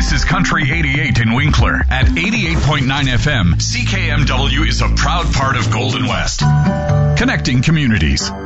This is Country 88 in Winkler. At 88.9 FM, CKMW is a proud part of Golden West. Connecting communities.